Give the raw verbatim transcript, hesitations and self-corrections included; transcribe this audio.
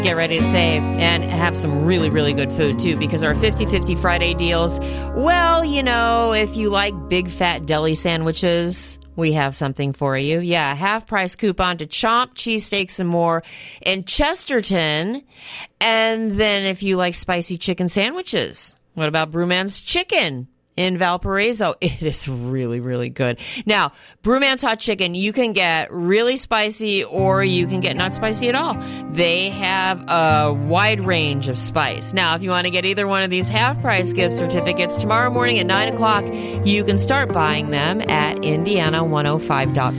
Get ready to save and have some really, really good food, too, because our fifty fifty Friday deals, well, you know, if you like big fat deli sandwiches, we have something for you. Yeah, half-price coupon to Chomp, cheesesteaks, and more in Chesterton. And then if you like spicy chicken sandwiches, what about Brewman's Chicken in Valparaiso? It is really, really good. Now, Brewman's Hot Chicken, you can get really spicy or you can get not spicy at all. They have a wide range of spice. Now, if you want to get either one of these half-price gift certificates tomorrow morning at nine o'clock, you can start buying them at Indiana one oh five dot com.